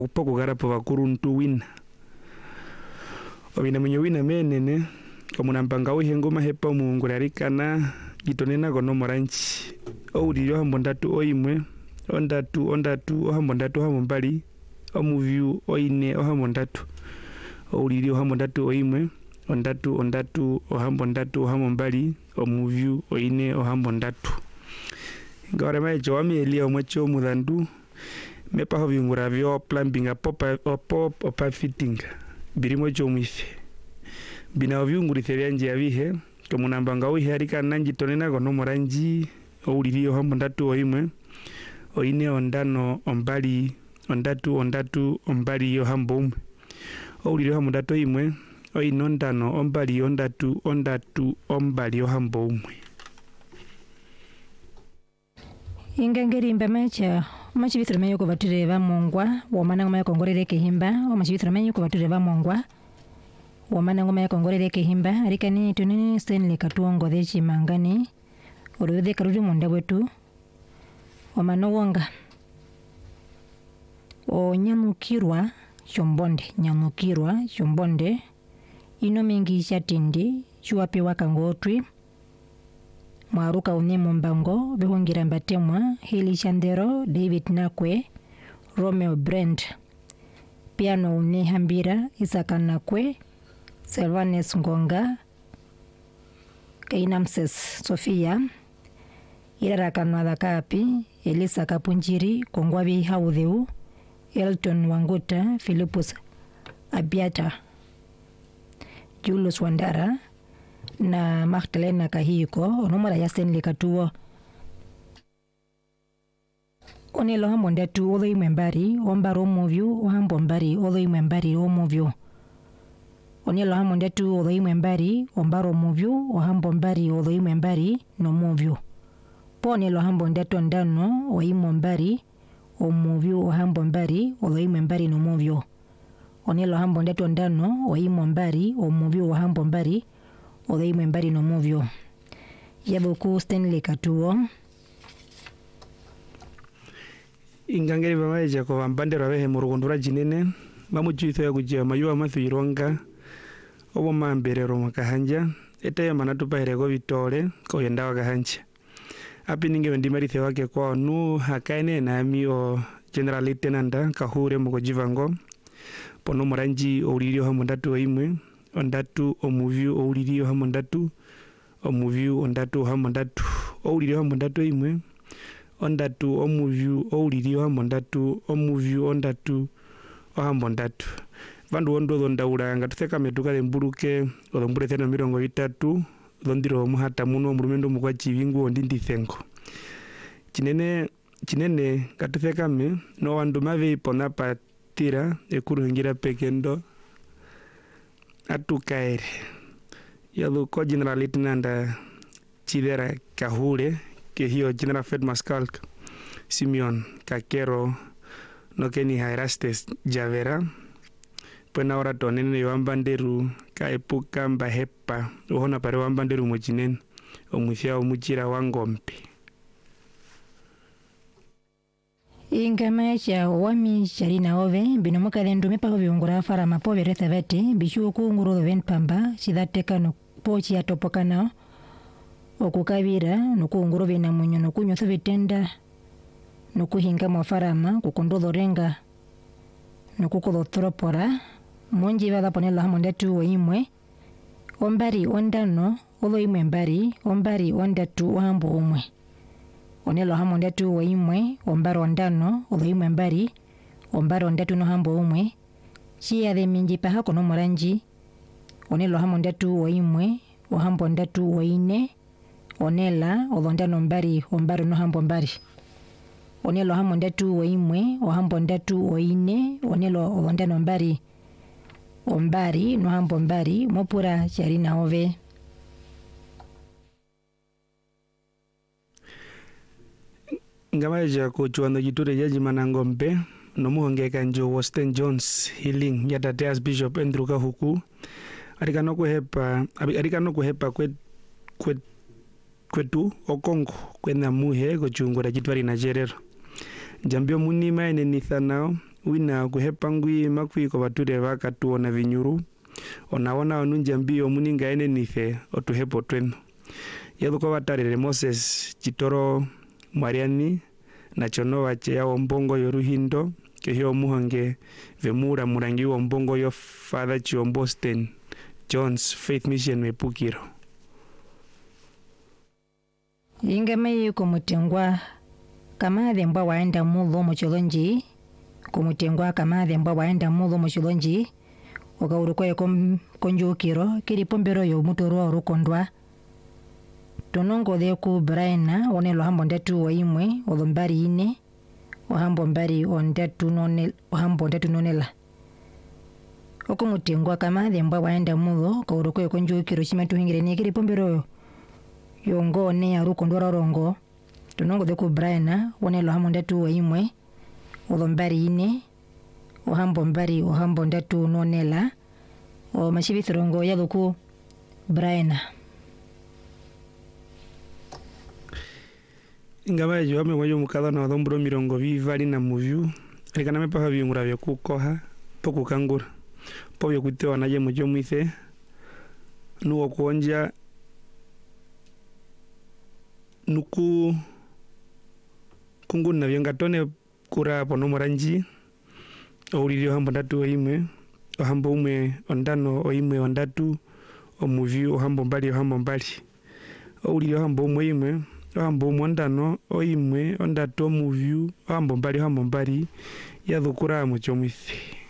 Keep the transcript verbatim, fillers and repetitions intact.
upoko garapo bakuruntu wina obina munyo wina menene komuna mpanga uhengo mahepa mungura rikana gitonena gono moranchi ouriyo hambo ndatu oimwe ondatu ondatu ohambo ndatu hambo mbali omuvyu oine ohambo ndatu ouriyo hambo ndatu oimwe ondatu ondatu ohambo ndatu ohambo mbali omuvyu oine ohambo ndatu ngore macho wamieli omwecho mudandu mepa hovingura vyo plumbing apopa opop opa fitting birimo cho mwife bina vyungurithe byanje abihe komuna mbanga uhe arika nanji tonena gono moranji ouriyo hambo ndatu oimwe oine ondano ombali ondatu ondatu ombali yo hambo umwe ouriyo hambo ndatu oimwe oine ondano ombali ondatu ondatu ombali yo hambo umwe ingangeri mbamacha machibithira meyo ko batire ba mongwa womana ngoma yakongorere kehimba o machibithira meyo ko batire ba mongwa womana ngoma yakongorere kehimba arikani tunini Stanley Katuongo dechi mangani orode karuri munda wetu womano wonga o nyamukirwa chombonde nyamukirwa chombonde ino mingi chatindi chuape wakangotwi mwaruka unemo mbango behongira mbatemwa Hili Chandero David Nakwe Romeo Brand piano une hambira Isaka Nakwe Selvanes Ngonga Kainamses Sofia Irara Kanwada Kapi Elisa Kapunjiri Kongwabi Haudheu Elton Wanguta Philippus Abiata Julius Wandara na Magdalena Kahiko onomara ya Stanley Katuo onelo hambo ndatu odo imembari ombaro movyu ohambo mbari odo imembari omovyu onelo hambo ndatu odo imembari ombaro movyu ohambo mbari odo imembari no movyu ponelo hambo ndatu ndano oimo mbari omovyu ohambo mbari odo imembari no movyu onelo hambo ndatu ndano oimo mbari omovyu ohambo mbari odei membari no movyo yaboku Stanley Katuo ingangeri bamaje ko bambandero abehe mu rugondura jinene bamujuitho ya kujia mayuwa mathironga obo mamberero makahanja ete manatu paherego bitore ko yenda wakahanja api ninge wendimarithe wake kwa nu hakaene na amio General Lieutenant Kahure mukojivango pono moranji ouririo hamondatu oimwe ondatu omuvyu ouririo hamondatu omuvyu ondatu hamondatu ouririo hamondatu imwe ondatu omuvyu ouririo hamondatu omuvyu ondatu ohambondatu vandu wondo dondaura ngatutheka metuka lemburuke odombure thena mirongo itatu dondiro muhata muno murumendo mukwa chivingu ondindithengo chinene chinene ngatutheka me no wandu mave ipona patira ekuruhingira pekendo atukaere yalo ko General Lieutenant Chidera Kahure ke hiyo General Fred Mascal Simeon Kakero no keni Hairastes Javera pena ora tonene yambanderu kaepuka mbahepa ohona pare wambanderu mojinen omuthia omuchira wangompe ingamacha wami charina ove binomoka lendo mepa byongora fara mapobe rethavete bishu ku nguro ven pamba sidateka no pochi atopokana okukabira no ku nguro bina munyo no kunyo thabitenda no kuhinga mafarama kukondodo renga no kukodotropora monji bada ponela hamondatu oimwe ombari ondano odo imwe mbari ombari ondatu ohambo umwe onelo hamondatu oimwe ombaro ondano odo imwe mbari ombaro ondatu no hambo umwe chia de minji paha kono moranji onelo hamondatu oimwe ohambo ondatu oine onela odo ndano mbari ombaro no hambo mbari onelo hamondatu oimwe ohambo ondatu oine onelo odo ndano mbari ombari no hambo mbari mopura charina ove ngamaja ko chuando jiture jaji manangombe no muhongeka njo Weston Jones Healing yatateas Bishop Andrew Kahuku arikano kuhepa arikano kuhepa kwe kwe kwetu okongo kwena muhe gochungura jitwari na jerero Jambio munima ene nithanao wina kuhepa ngui makwiko bature bakatuona vinyuru onawona onunja mbio muninga ene nife otuhepo twenu yathuko batarire Moses Chitoro Mariani na chono wache ya ombongo yoruhindo kehio muhange vemura murangi wa ombongo yo Father Chiombosten John's Faith Mission Mepukiro ingame kumutengwa kama thembwa waenda mudho muchilonji kumutengwa kama thembwa waenda mudho muchilonji okaurukwa kom konjukiro kiri pombero yo mutoro orukondwa tonongo de ku Braina onelo hambo ndatu waimwe olombari ine ohambo mbari ondatu none ohambo ndatu nonela okumutengwa kama thembwa waenda mudho okaurukwa konjukiro chimatuhingire ni kiri pombero yongo ne arukondwa rongo tonongo de ku Braina onelo hambo ndatu waimwe olombari ine ohambo mbari ohambo ndatu nonela o mashibithirongo yaluku Braina ingaba yo ame wayo mukadha na dombro mirongo vivali na muvyu rekana me paha viungura vya kukoha poku kangura povyo kutewa naje mujo mwithe nuwo kuonja nuku kunguna vyangatone kura pono moranji oulilio hambo ndatu oimwe ohambo umwe ondano oimwe ondatu omuvyu ohambo mbali ohambo mbali oulilio hambo umwe imwe ohambo umwe ondano oimwe ondatu omuvyu ohambo mbali ohambo mbali yathukura mucho mwithi